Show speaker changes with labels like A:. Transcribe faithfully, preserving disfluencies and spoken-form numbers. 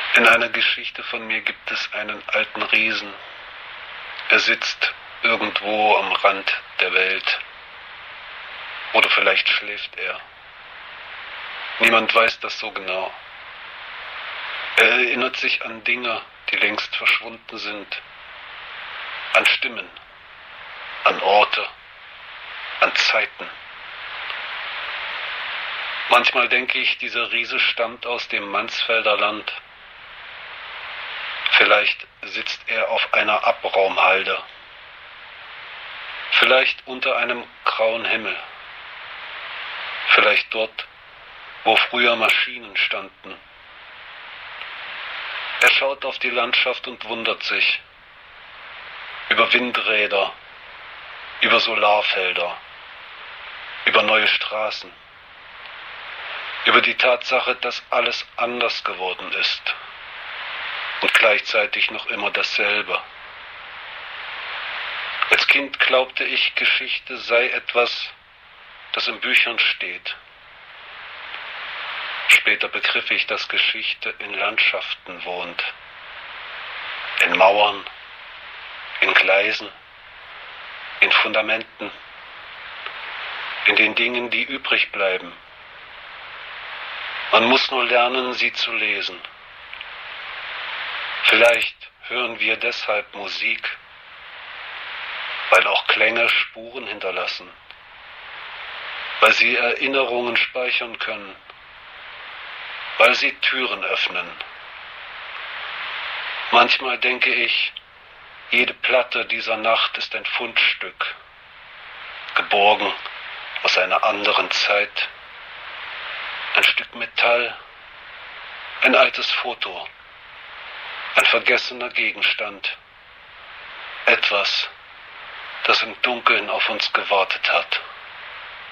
A: In einer Geschichte von mir gibt es einen alten Riesen. Er sitzt irgendwo am Rand der Welt. Oder vielleicht schläft er. Niemand weiß das so genau. Er erinnert sich an Dinge, die längst verschwunden sind. An Stimmen, an Orte, an Zeiten. Manchmal denke ich, dieser Riese stammt aus dem Mansfelder Land. Vielleicht sitzt er auf einer Abraumhalde. Vielleicht unter einem grauen Himmel. Vielleicht dort, wo früher Maschinen standen. Er schaut auf die Landschaft und wundert sich. Über Windräder, über Solarfelder, über neue Straßen, über die Tatsache, dass alles anders geworden ist und gleichzeitig noch immer dasselbe. Als Kind glaubte ich, Geschichte sei etwas, das in Büchern steht. Später begriff ich, dass Geschichte in Landschaften wohnt, in Mauern, in Gleisen, in Fundamenten, in den Dingen, die übrig bleiben. Man muss nur lernen, sie zu lesen. Vielleicht hören wir deshalb Musik, weil auch Klänge Spuren hinterlassen, weil sie Erinnerungen speichern können, weil sie Türen öffnen. Manchmal denke ich, jede Platte dieser Nacht ist ein Fundstück, geborgen aus einer anderen Zeit. Ein Stück Metall, ein altes Foto, ein vergessener Gegenstand, etwas, das im Dunkeln auf uns gewartet hat.